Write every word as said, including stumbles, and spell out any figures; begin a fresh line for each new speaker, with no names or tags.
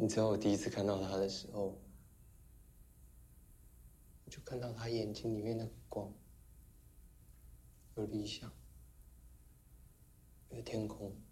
你知道我第一次看到他的时候，我就看到他眼睛里面那个光，有理想，有天空。